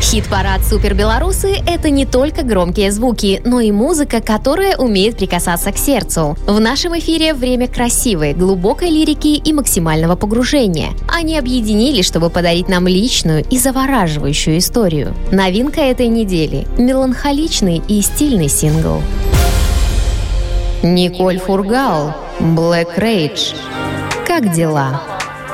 Хит-парад «Супер Белорусы» — это не только громкие звуки, но и музыка, которая умеет прикасаться к сердцу. В нашем эфире время красивой, глубокой лирики и максимального погружения. Они объединились, чтобы подарить нам личную и завораживающую историю. Новинка этой недели — меланхоличный и стильный сингл. Николь Фургал, «Black Rage». Как дела?